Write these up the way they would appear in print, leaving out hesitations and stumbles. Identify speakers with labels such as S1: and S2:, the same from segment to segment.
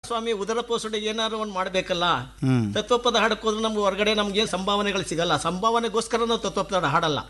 S1: ಸ್ವಾಮಿ ಉದರ ಪೋಷಣೆಗೆ ಏನಾದ್ರು ಒಂದು ಮಾಡಬೇಕಲ್ಲ. ತತ್ವಪದ ಹಾಡಕ್ಕೆ ಹೋದ್ರೆ ನಮ್ಗೆ ಹೊರಗಡೆ ನಮ್ಗೇನು ಸಂಭಾವನೆಗಳು ಸಿಗಲ್ಲ. ಸಂಭಾವನೆಗೋಸ್ಕರ ನಾವು ತತ್ವಪದ ಹಾಡಲ್ಲ.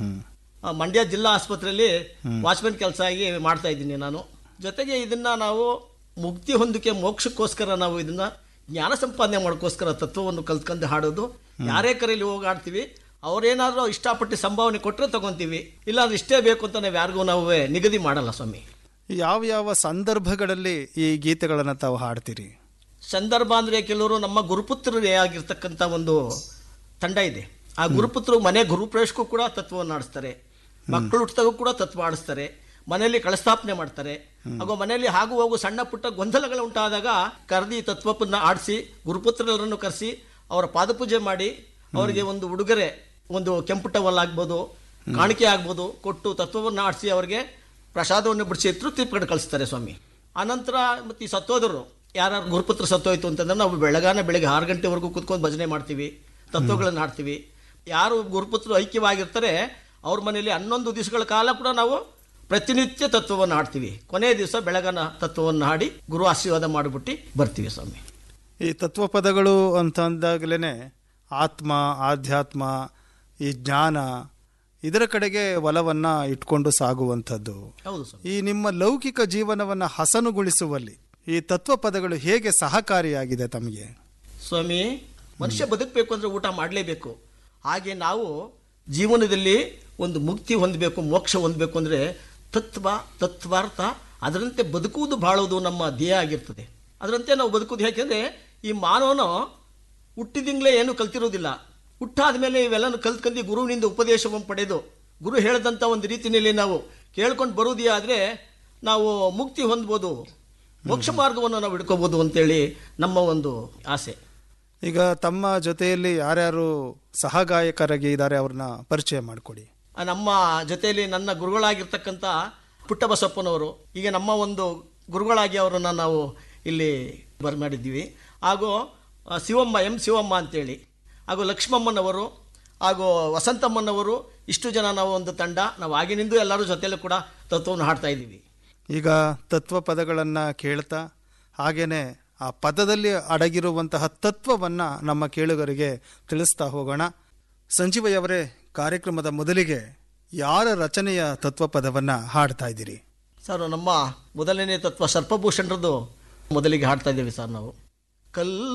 S1: ಮಂಡ್ಯ ಜಿಲ್ಲಾ ಆಸ್ಪತ್ರೆಯಲ್ಲಿ ವಾಚ್ಮನ್ ಕೆಲಸ ಆಗಿ ಮಾಡ್ತಾ ಇದ್ದೀನಿ ನಾನು. ಜೊತೆಗೆ ಇದನ್ನ ನಾವು ಮುಕ್ತಿ ಹೊಂದಕ್ಕೆ ಮೋಕ್ಷಕ್ಕೋಸ್ಕರ ನಾವು ಇದನ್ನ ಜ್ಞಾನ ಸಂಪಾದನೆ ಮಾಡೋಕ್ಕೋಸ್ಕರ ತತ್ವವನ್ನು ಕಲ್ತ್ಕೊಂಡು ಹಾಡೋದು. ಯಾರೇ ಕರೆಯಲ್ಲಿ ಹೋಗಿ ಆಡ್ತೀವಿ, ಅವ್ರೇನಾದ್ರೂ ಇಷ್ಟಪಟ್ಟು ಸಂಭಾವನೆ ಕೊಟ್ಟರೆ ತಗೊಂತೀವಿ, ಇಲ್ಲಾಂದ್ರೆ ಇಷ್ಟೇ ಬೇಕು ಅಂತ ನಾವು ಯಾರಿಗೂ ನಾವು ನಿಗದಿ ಮಾಡಲ್ಲ ಸ್ವಾಮಿ.
S2: ಯಾವ ಯಾವ ಸಂದರ್ಭಗಳಲ್ಲಿ ಈ ಗೀತೆಗಳನ್ನು ತಾವು ಹಾಡ್ತೀರಿ?
S1: ಸಂದರ್ಭ ಅಂದರೆ ಕೆಲವರು ನಮ್ಮ ಗುರುಪುತ್ರರೇ ಆಗಿರ್ತಕ್ಕಂಥ ಒಂದು ತಂಡ ಇದೆ. ಆ ಗುರುಪುತ್ರರು ಮನೆ ಗುರುಪ್ರವೇಶಕ್ಕೂ ಕೂಡ ತತ್ವವನ್ನು ಆಡಿಸ್ತಾರೆ, ಮಕ್ಕಳು ಹುಟ್ಟಿದಾಗೂ ಕೂಡ ತತ್ವ ಆಡಿಸ್ತಾರೆ, ಮನೆಯಲ್ಲಿ ಕಳಸ್ಥಾಪನೆ ಮಾಡ್ತಾರೆ. ಹಾಗೂ ಮನೆಯಲ್ಲಿ ಹಾಗೂ ಹೋಗು ಸಣ್ಣ ಪುಟ್ಟ ಗೊಂದಲಗಳು ಉಂಟಾದಾಗ ಕರೆದಿ ತತ್ವಪನ್ನ ಆಡಿಸಿ ಗುರುಪುತ್ರರನ್ನು ಕರೆಸಿ ಅವರ ಪಾದಪೂಜೆ ಮಾಡಿ ಅವರಿಗೆ ಒಂದು ಉಡುಗೊರೆ, ಒಂದು ಕೆಂಪು ಟವಲ್ ಆಗ್ಬೋದು, ಕಾಣಿಕೆ ಆಗ್ಬೋದು ಕೊಟ್ಟು ತತ್ವವನ್ನು ಆಡಿಸಿ ಅವರಿಗೆ ಪ್ರಸಾದವನ್ನು ಬಿಡಿಸಿ ತೃಪ್ತಿ ಪಡೆದು ಕಳಿಸ್ತಾರೆ ಸ್ವಾಮಿ. ಆನಂತರ ಮತ್ತು ಈ ಸತ್ತೋದರು ಯಾರು ಗುರುಪುತ್ರ ಸತ್ತೋಯ್ತು ಅಂತಂದ್ರೆ ನಾವು ಬೆಳಗ್ಗೆ 6 ಗಂಟೆವರೆಗೂ ಕೂತ್ಕೊಂಡು ಭಜನೆ ಮಾಡ್ತೀವಿ, ತತ್ವಗಳನ್ನು ಹಾಡ್ತೀವಿ. ಯಾರು ಗುರುಪುತ್ರರು ಐಕ್ಯವಾಗಿರ್ತಾರೆ ಅವ್ರ ಮನೆಯಲ್ಲಿ 11 ದಿವಸಗಳ ಕಾಲ ಕೂಡ ನಾವು ಪ್ರತಿನಿತ್ಯ ತತ್ವವನ್ನು ಹಾಡ್ತೀವಿ. ಕೊನೆಯ ದಿವಸ ಬೆಳಗನ ತತ್ವವನ್ನು ಹಾಡಿ ಗುರು ಆಶೀರ್ವಾದ ಮಾಡಿಬಿಟ್ಟು ಬರ್ತೀವಿ ಸ್ವಾಮಿ.
S2: ಈ ತತ್ವಪದಗಳು ಅಂತ ಅಂದಾಗಲೇ ಆತ್ಮ, ಆಧ್ಯಾತ್ಮ, ಈ ಜ್ಞಾನ ಇದರ ಕಡೆಗೆ ಒಲವನ್ನು ಇಟ್ಕೊಂಡು ಸಾಗುವಂಥದ್ದು.
S1: ಹೌದು ಸ್ವಾಮಿ.
S2: ಈ ನಿಮ್ಮ ಲೌಕಿಕ ಜೀವನವನ್ನು ಹಸನುಗೊಳಿಸುವಲ್ಲಿ ಈ ತತ್ವಪದಗಳು ಹೇಗೆ ಸಹಕಾರಿಯಾಗಿದೆ ತಮಗೆ?
S1: ಸ್ವಾಮಿ, ಮನುಷ್ಯ ಬದುಕಬೇಕು ಅಂದರೆ ಊಟ ಮಾಡಲೇಬೇಕು. ಹಾಗೆ ನಾವು ಜೀವನದಲ್ಲಿ ಒಂದು ಮುಕ್ತಿ ಹೊಂದಬೇಕು, ಮೋಕ್ಷ ಹೊಂದಬೇಕು ಅಂದರೆ ತತ್ವಾರ್ಥ ಅದರಂತೆ ಬದುಕುವುದು ಬಾಳುವುದು ನಮ್ಮ ಧ್ಯೇಯ ಆಗಿರ್ತದೆ. ಅದರಂತೆ ನಾವು ಬದುಕುವುದು ಯಾಕೆಂದರೆ ಈ ಮಾನವನು ಹುಟ್ಟಿದಿಂದಲೇ ಏನು ಕಲ್ತಿರೋದಿಲ್ಲ. ಹುಟ್ಟಾದ ಮೇಲೆ ಇವೆಲ್ಲನೂ ಕಲ್ತ್ಕೊಂಡು ಗುರುವಿನಿಂದ ಉಪದೇಶವನ್ನು ಪಡೆದು ಗುರು ಹೇಳಿದಂಥ ಒಂದು ರೀತಿಯಲ್ಲಿ ನಾವು ಕೇಳ್ಕೊಂಡು ಬರುವುದೇ ಆದರೆ ನಾವು ಮುಕ್ತಿ ಹೊಂದ್ಬೋದು, ಮೋಕ್ಷ ಮಾರ್ಗವನ್ನು ನಾವು ಹಿಡ್ಕೋಬೋದು ಅಂತೇಳಿ ನಮ್ಮ ಒಂದು ಆಸೆ.
S2: ಈಗ ತಮ್ಮ ಜೊತೆಯಲ್ಲಿ ಯಾರ್ಯಾರು ಸಹಗಾಯಕರಾಗಿ ಇದ್ದಾರೆ ಅವ್ರನ್ನ ಪರಿಚಯ ಮಾಡಿಕೊಡಿ.
S1: ನಮ್ಮ ಜೊತೆಯಲ್ಲಿ ನನ್ನ ಗುರುಗಳಾಗಿರ್ತಕ್ಕಂಥ ಪುಟ್ಟಬಸಪ್ಪನವರು ಈಗ ನಮ್ಮ ಒಂದು ಗುರುಗಳಾಗಿ ಅವರನ್ನು ನಾವು ಇಲ್ಲಿ ಬರಮಾಡಿದ್ದೀವಿ. ಹಾಗೂ ಶಿವಮ್ಮ ಅಂತೇಳಿ, ಹಾಗೂ ಲಕ್ಷ್ಮಮ್ಮನವರು, ಹಾಗೂ ವಸಂತಮ್ಮನವರು, ಇಷ್ಟು ಜನ ನಾವು ಒಂದು ತಂಡ. ನಾವು ಆಗಿನಿಂದ ಎಲ್ಲರೂ ಜೊತೆಯಲ್ಲೂ ಕೂಡ ತತ್ವವನ್ನು ಹಾಡ್ತಾ ಇದ್ದೀವಿ.
S2: ಈಗ ತತ್ವ ಪದಗಳನ್ನು ಕೇಳ್ತಾ ಹಾಗೇನೆ ಆ ಪದದಲ್ಲಿ ಅಡಗಿರುವಂತಹ ತತ್ವವನ್ನು ನಮ್ಮ ಕೇಳುಗರಿಗೆ ತಿಳಿಸ್ತಾ ಹೋಗೋಣ. ಸಂಜೀವಯ್ಯವರೇ, ಕಾರ್ಯಕ್ರಮದ ಮೊದಲಿಗೆ ಯಾರ ರಚನೆಯ ತತ್ವಪದವನ್ನು ಹಾಡ್ತಾ ಇದ್ದೀರಿ?
S1: ಸರ್, ನಮ್ಮ ಮೊದಲನೇ ತತ್ವ ಸರ್ಪಭೂಷಣರದ್ದು ಮೊದಲಿಗೆ ಹಾಡ್ತಾ ಇದ್ದೀವಿ ಸರ್ ನಾವು. ಕಲ್ಲು